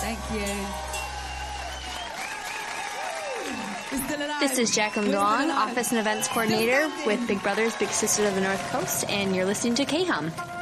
Thank you. This is Jacqueline Gaughan, Office and Events Coordinator with Big Brothers Big Sisters of the North Coast, and you're listening to KHUM.